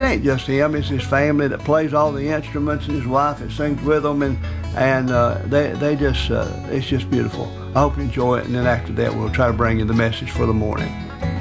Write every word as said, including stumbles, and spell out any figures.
ain't just him; it's his family that plays all the instruments, and his wife that sings with them, and and uh, they they just uh, it's just beautiful. I hope you enjoy it, and then after that, we'll try to bring you the message for the morning.